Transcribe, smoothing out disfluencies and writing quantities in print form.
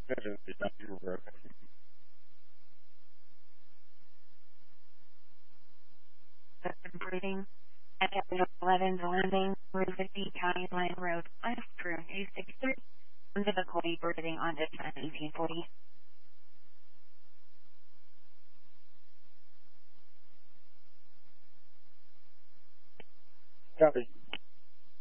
Breathing. At 11 the landing, Route 50 County Line Road, West through 263, on difficulty breathing on this 1840. Copy.